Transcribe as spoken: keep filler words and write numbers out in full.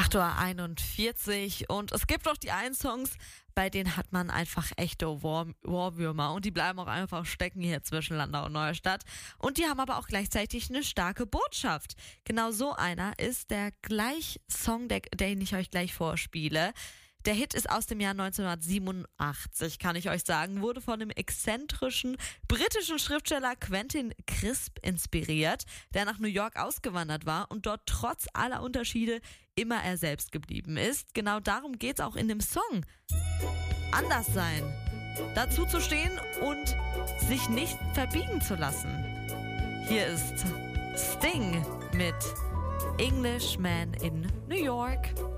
acht Uhr einundvierzig und es gibt auch die einen Songs, bei denen hat man einfach echte Ohr- Ohrwürmer und die bleiben auch einfach stecken hier zwischen Landau und Neustadt. Und die haben aber auch gleichzeitig eine starke Botschaft. Genau so einer ist der gleich Song, der, den ich euch gleich vorspiele. Der Hit ist aus dem Jahr neunzehnhundertsiebenundachtzig, kann ich euch sagen, wurde von dem exzentrischen britischen Schriftsteller Quentin Crisp inspiriert, der nach New York ausgewandert war und dort trotz aller Unterschiede immer er selbst geblieben ist. Genau darum geht's auch in dem Song. Anders sein, dazu zu stehen und sich nicht verbiegen zu lassen. Hier ist Sting mit Englishman in New York.